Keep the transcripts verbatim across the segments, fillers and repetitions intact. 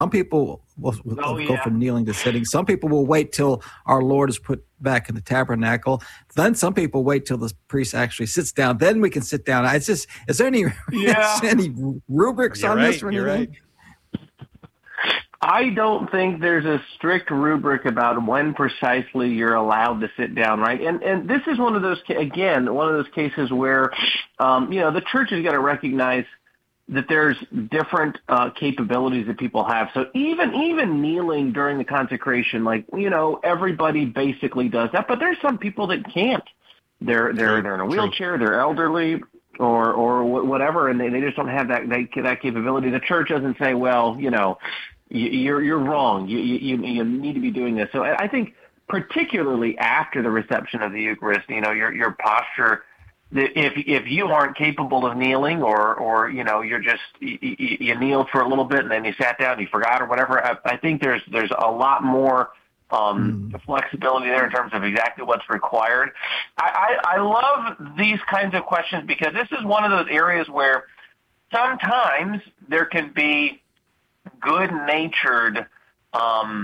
Some people will, will oh, go yeah. from kneeling to sitting. Some people will wait till our Lord is put back in the tabernacle. Then some people wait till the priest actually sits down. Then we can sit down. It's just, is there any, Yeah. any rubrics You're on right, this or you're anything? right. I don't think there's a strict rubric about when precisely you're allowed to sit down, right? And and this is one of those, again, one of those cases where, um, you know, the church has got to recognize that there's different uh, capabilities that people have. So even even kneeling during the consecration, like, you know, everybody basically does that, but there's some people that can't. They're they're they're in a wheelchair, they're elderly, or or whatever, and they, they just don't have that, that that capability. The church doesn't say, well, you know, you're you're wrong. You you you need to be doing this. So I think particularly after the reception of the Eucharist, you know, your your posture. If if you aren't capable of kneeling, or or you know, you're just you, you kneel for a little bit and then you sat down, and you forgot or whatever. I, I think there's there's a lot more um, mm. flexibility there in terms of exactly what's required. I, I I love these kinds of questions because this is one of those areas where sometimes there can be good-natured, um,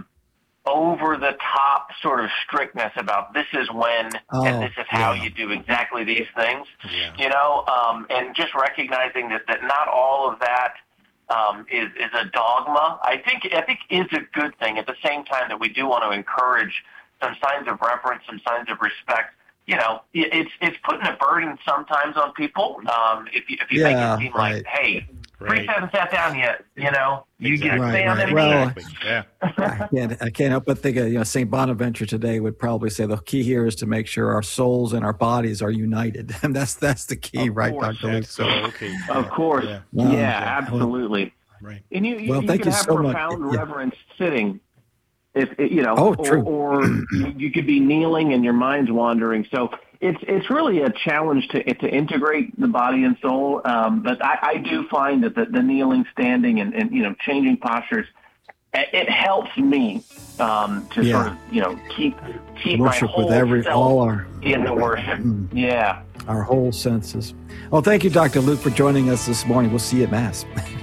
over-the-top sort of strictness about this is when oh, and this is how yeah. you do exactly these things, yeah. you know, um, and just recognizing that, that not all of that um, is, is a dogma, I think I think is a good thing. At the same time that we do want to encourage some signs of reverence, some signs of respect. You know, it's it's putting a burden sometimes on people. Um, if you if you yeah, make it seem right. like, hey, Right. priest hasn't sat down yet, you know, you Exactly. get to Right, stay on right. that Well, knee. Yeah. I can't, I can't help but think of, you know, Saint Bonaventure today would probably say the key here is to make sure our souls and our bodies are united. And that's that's the key, Of right, course. Doctor Luke? That's so okay. Of course. Yeah. Wow. Yeah, absolutely. Right. And you, you, Well, you thank can you have so much. profound Yeah. reverence sitting. If you know, Oh, or, true. or you, you could be kneeling and your mind's wandering. So it's it's really a challenge to to integrate the body and soul. Um, but I, I do find that the, the kneeling, standing, and, and you know, changing postures, it helps me um, to Yeah. sort of you know keep keep Worship my whole with every self all our in the worship. Mm. Yeah. our whole senses. Well, thank you, Doctor Luke, for joining us this morning. We'll see you at Mass.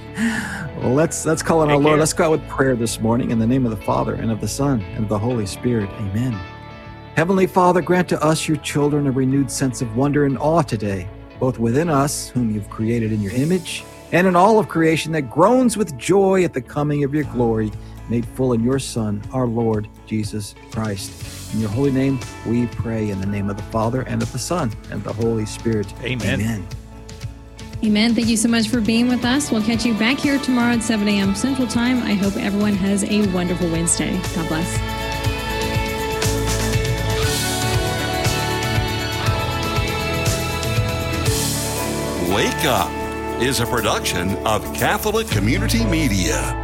Well, let's let's call on our Take Lord. care. Let's go out with prayer this morning in the name of the Father and of the Son and of the Holy Spirit. Amen. Heavenly Father, grant to us, your children, a renewed sense of wonder and awe today, both within us, whom you've created in your image, and in all of creation that groans with joy at the coming of your glory, made full in your Son, our Lord Jesus Christ. In your holy name, we pray in the name of the Father and of the Son and the Holy Spirit. Amen. Amen. Amen. Thank you so much for being with us. We'll catch you back here tomorrow at seven a.m. Central Time. I hope everyone has a wonderful Wednesday. God bless. Wake Up is a production of Catholic Community Media.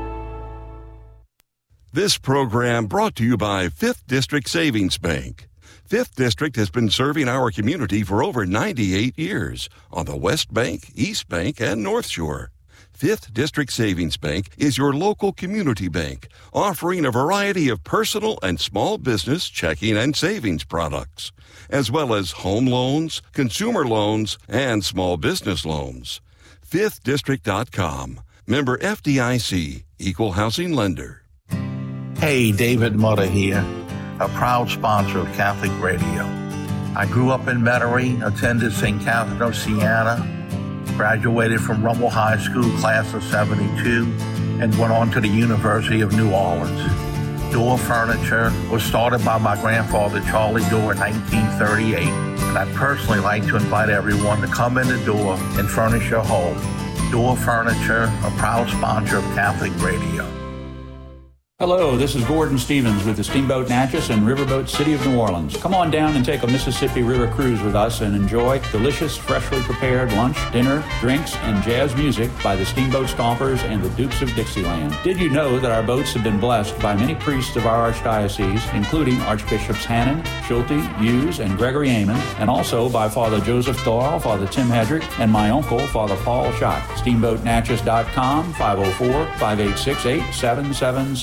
This program brought to you by Fifth District Savings Bank. Fifth District has been serving our community for over ninety-eight years on the West Bank, East Bank, and North Shore. Fifth District Savings Bank is your local community bank, offering a variety of personal and small business checking and savings products, as well as home loans, consumer loans, and small business loans. fifth district dot com. Member F D I C, Equal Housing Lender. Hey, David Mutter here, a proud sponsor of Catholic Radio. I grew up in Metairie, attended Saint Catherine of Siena, graduated from Rummel High School class of seventy-two, and went on to the University of New Orleans. Door Furniture was started by my grandfather, Charlie Door, in nineteen thirty-eight, and I'd personally like to invite everyone to come in the door and furnish your home. Door Furniture, a proud sponsor of Catholic Radio. Hello, this is Gordon Stevens with the Steamboat Natchez and Riverboat City of New Orleans. Come on down and take a Mississippi River cruise with us and enjoy delicious, freshly prepared lunch, dinner, drinks, and jazz music by the Steamboat Stompers and the Dukes of Dixieland. Did you know that our boats have been blessed by many priests of our archdiocese, including Archbishops Hannon, Schulte, Hughes, and Gregory Amon, and also by Father Joseph Doyle, Father Tim Hedrick, and my uncle, Father Paul Schott. steamboat natchez dot com, five oh four, five eight six, eight seven seven